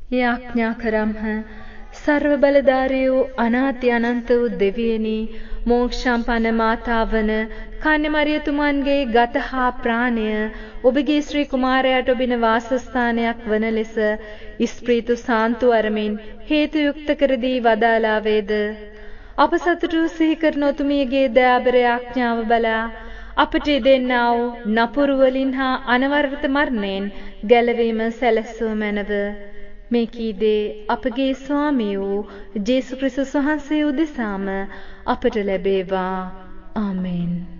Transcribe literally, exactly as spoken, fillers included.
යාඥා කරම්හ. සර්ව බලධාරී වූ අනාති අනන්ත වූ දෙවියනි, මෝක්ෂම්පන්න මාතාවන කන්‍යමරියතුමන්ගේ ගත හා ප්‍රාණය ඔබගේ ශ්‍රී කුමාරයාට ඔබින වාසස්ථානයක් වන ලෙස ඉස්ප්‍රීතු සාන්තු අරමින් හේතු යුක්ත කර දී වදාලා වේද. අප සතුටු සිහි කරන ඔතුමියගේ දයාබර යාඥාව බලා අපට දෙන්නා වූ නපුරු වලින් හා අනවරත මරණයෙන් ගැලවීම සැලැස්සුව මැනව. මේ කීදේ අපගේ ස්වාමී වූ ජේසුස් ක්‍රිස්තුස් වහන්සේ උදෙසාම අපට ලැබේවා. ආමෙන්.